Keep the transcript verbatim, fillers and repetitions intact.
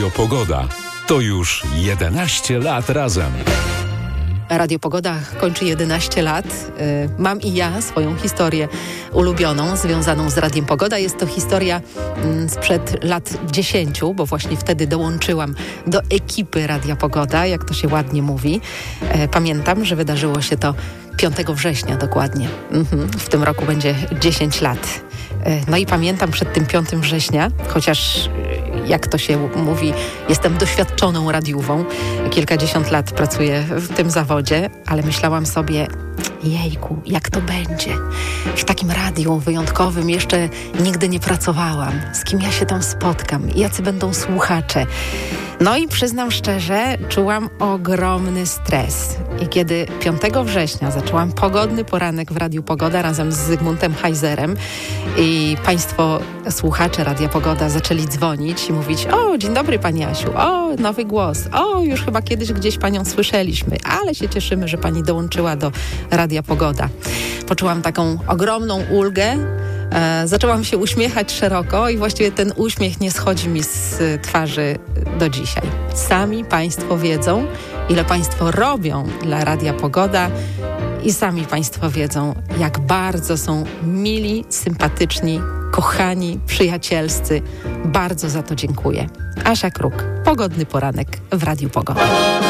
Radio Pogoda. To już jedenaście lat razem. Radio Pogoda kończy jedenaście lat. Mam i ja swoją historię ulubioną, związaną z Radiem Pogoda. Jest to historia sprzed lat dziesięciu, bo właśnie wtedy dołączyłam do ekipy Radia Pogoda, jak to się ładnie mówi. Pamiętam, że wydarzyło się to piątego września dokładnie. W tym roku będzie dziesięć lat. No i pamiętam przed tym piątym września, chociaż jak to się mówi, jestem doświadczoną radiową. Kilkadziesiąt lat pracuję w tym zawodzie, ale myślałam sobie, jejku, jak to będzie? W takim radiu wyjątkowym jeszcze nigdy nie pracowałam. Z kim ja się tam spotkam? Jacy będą słuchacze? No i przyznam szczerze, czułam ogromny stres. I kiedy piątego września zaczęłam pogodny poranek w Radiu Pogoda razem z Zygmuntem Hajzerem i państwo słuchacze Radia Pogoda zaczęli dzwonić i mówić: o, dzień dobry pani Asiu, o, nowy głos, o, już chyba kiedyś gdzieś panią słyszeliśmy, ale się cieszymy, że pani dołączyła do Radia Pogoda. Poczułam taką ogromną ulgę. E, zaczęłam się uśmiechać szeroko i właściwie ten uśmiech nie schodzi mi z twarzy do dzisiaj. Sami państwo wiedzą, ile państwo robią dla Radia Pogoda i sami państwo wiedzą, jak bardzo są mili, sympatyczni, kochani, przyjacielscy. Bardzo za to dziękuję. Asia Kruk, pogodny poranek w Radiu Pogoda.